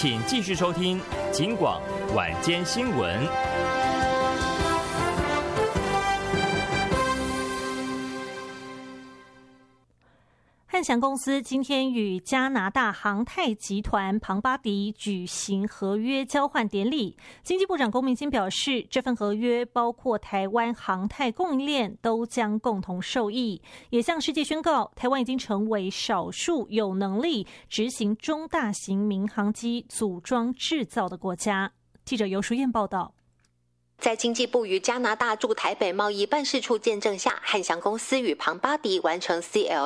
请继续收听警广晚间新闻。 汉翔公司今天与加拿大航太集团庞巴迪举行合约交换典礼。经济部长龚明鑫表示，这份合约包括台湾航太供应链都将共同受益，也向世界宣告，台湾已经成为少数有能力执行中大型民航机组装制造的国家。记者游淑燕报道。 在经济部与加拿大驻台北贸易办事处见证下，汉翔公司与庞巴迪完成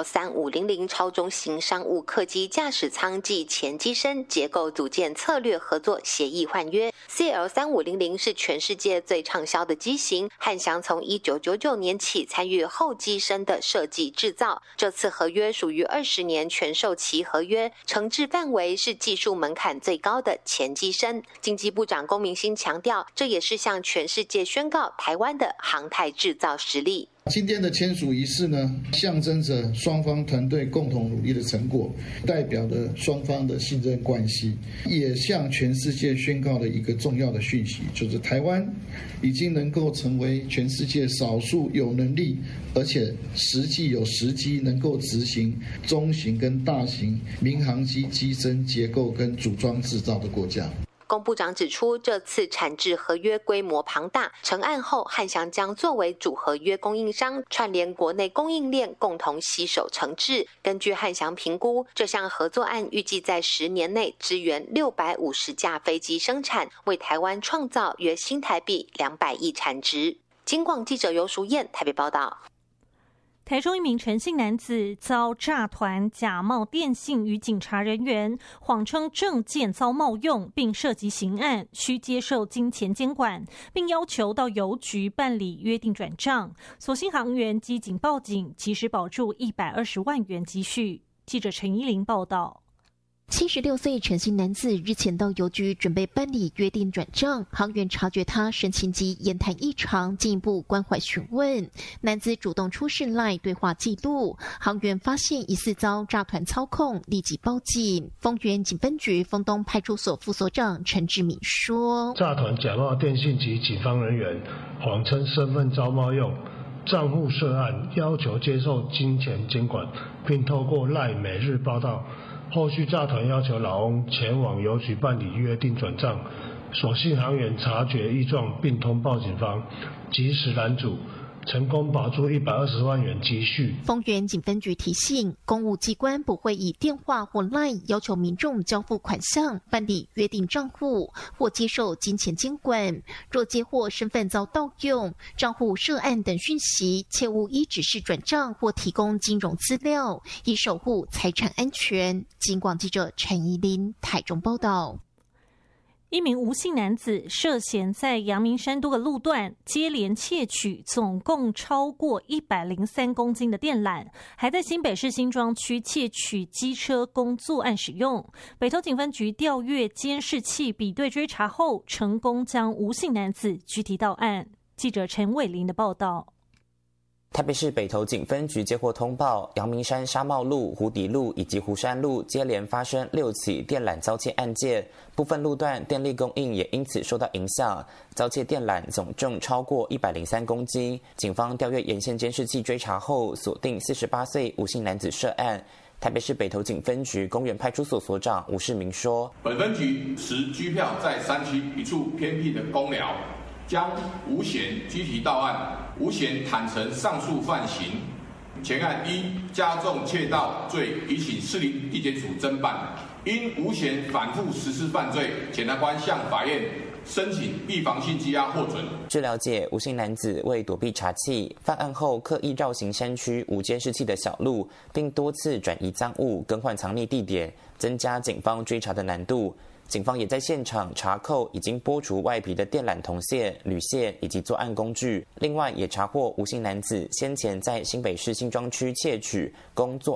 CL3500 超中型商务客机驾驶舱暨前机身结构组件策略合作协议换约。CL3500 是全世界最畅销的机型，汉翔从1999年起参与后机身的设计制造。这次合约属于20年全授期合约，承制范围是技术门槛最高的前机身。经济部长龚明鑫强调，这也是向全世界宣告台湾的航太制造实力。 今天的签署仪式呢，象征着双方团队共同努力的成果，代表了双方的信任关系，也向全世界宣告了一个重要的讯息，就是台湾已经能够成为全世界少数有能力而且实际有时机能够执行中型跟大型民航机机身结构跟组装制造的国家。 龚部长指出，这次产制合约规模庞大，成案后汉翔将作为主合约供应商，串联国内供应链，共同携手承制。根据汉翔评估，这项合作案预计在10年内支援650架飞机生产，为台湾创造约新台币200亿产值。警广记者游淑燕台北报道。 台中一名陈姓男子遭诈团假冒电信与警察人员，谎称证件遭冒用，并涉及刑案，需接受金钱监管，并要求到邮局办理约定转账。所幸行员机警报警，及时保住120万元积蓄。记者陈依玲报道。 76岁陈姓男子日前到邮局准备办理约定转账，行员察觉他神情及言谈异常，进一步关怀询问。男子主动出示 LINE 对话记录，行员发现疑似遭诈团操控，立即报警。丰原警分局丰东派出所副所长陈志敏说： 诈团假冒电信及警方人员，谎称身份遭冒用，账户涉案，要求接受金钱监管，并透过 LINE 每日报道。后续诈团要求老翁前往邮局办理约定转账，所幸行员察觉异状，并通报警方，及时拦阻，成功保住120万元积蓄。 丰原警分局提醒，公务机关不会以电话或 LINE 要求民众交付款项、办理约定账户或接受金钱监管。若接获身份遭盗用、账户涉案等讯息，切勿依指示转账或提供金融资料，以守护财产安全。警广记者陈怡琳台中报道。 一名吴姓男子涉嫌在阳明山多个路段接连窃取总共超过103公斤的电缆，还在新北市新庄区窃取机车供作案使用。北投警分局调阅监视器比对追查后，成功将吴姓男子拘提到案。记者陈伟林的报道。 台北市北投警分局接获通报，阳明山沙茂路、湖底路以及湖山路接连发生6起电缆遭窃案件，部分路段电力供应也因此受到影响。遭窃电缆总重超过103公斤，警方调阅沿线监视器追查后，锁定48岁吴姓男子涉案。台北市北投警分局公园派出所所长吴世明说： 本分局持居票在山区一处偏僻的公寮，将吴嫌拘提到案。吴嫌坦承上述犯行，前案依加重窃盗罪移请士林地检署侦办。因吴嫌反复实施犯罪，检察官向法院申请预防性羁押获准。 据了解，吴姓男子为躲避查缉，犯案后刻意绕行山区无监视器的小路，并多次转移赃物、更换藏匿地点，增加警方追查的难度。警方也在现场查扣已经剥除外皮的电缆铜线、铝线以及作案工具。另外，也查获吴姓男子先前在新北市新庄区窃取供作